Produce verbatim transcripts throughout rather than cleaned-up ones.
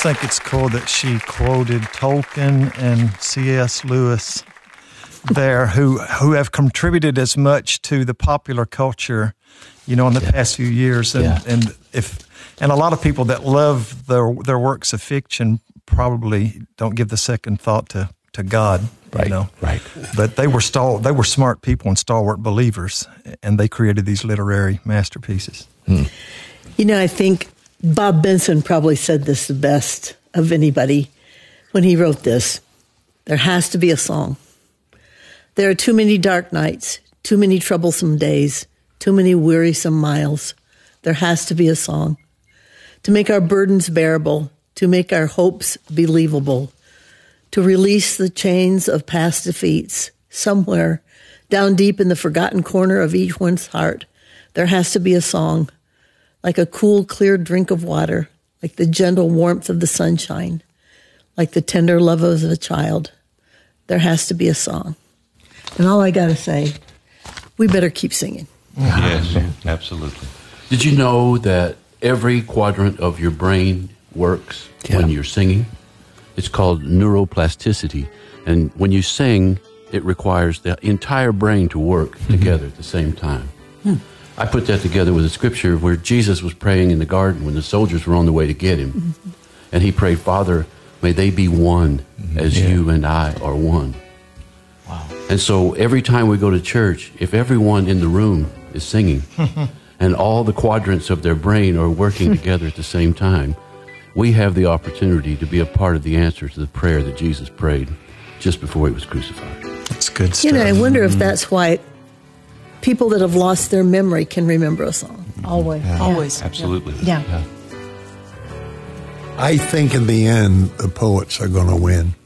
think it's cool that she quoted Tolkien and C S Lewis there, who who have contributed as much to the popular culture, you know, in the yeah. past few years. And, yeah. and if and a lot of people that love their their works of fiction probably don't give the second thought to, to God. Right, you know? right. But they were stal- they were smart people and stalwart believers, and they created these literary masterpieces. Hmm. You know, I think Bob Benson probably said this the best of anybody when he wrote this. There has to be a song. There are too many dark nights, too many troublesome days, too many wearisome miles. There has to be a song to make our burdens bearable, to make our hopes believable, to release the chains of past defeats. Somewhere down deep in the forgotten corner of each one's heart, there has to be a song, like a cool, clear drink of water, like the gentle warmth of the sunshine, like the tender love of a child. There has to be a song. And all I got to say, we better keep singing. Yes, absolutely. Did you know that every quadrant of your brain works yeah. when you're singing? It's called neuroplasticity. And when you sing, it requires the entire brain to work mm-hmm. together at the same time. Hmm. I put that together with a scripture where Jesus was praying in the garden when the soldiers were on the way to get him. Mm-hmm. And he prayed, Father, may they be one mm-hmm. as yeah. you and I are one. Wow. And so every time we go to church, if everyone in the room is singing and all the quadrants of their brain are working together at the same time, we have the opportunity to be a part of the answer to the prayer that Jesus prayed just before he was crucified. That's good stuff. You know, I wonder if that's why people that have lost their memory can remember a song. Always. Yeah. Always. Absolutely. Yeah. yeah. I think in the end, the poets are going to win.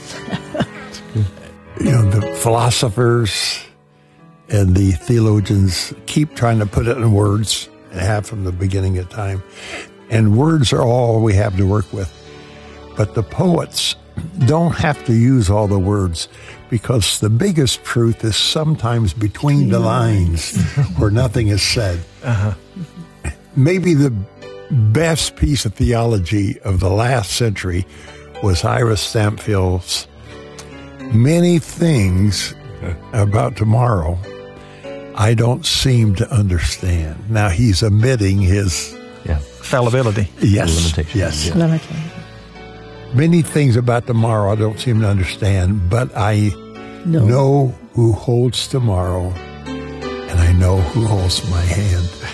You know, the philosophers and the theologians keep trying to put it in words and have from the beginning of time. And words are all we have to work with. But the poets don't have to use all the words, because the biggest truth is sometimes between the lines where nothing is said. Uh-huh. Maybe the best piece of theology of the last century was Ira Stampfield's many things about tomorrow I don't seem to understand. Now he's omitting his Yeah. fallibility. Yes. Limitations. Yes. Yeah. Limitation. Many things about tomorrow I don't seem to understand, but I No. know who holds tomorrow, and I know who holds my hand.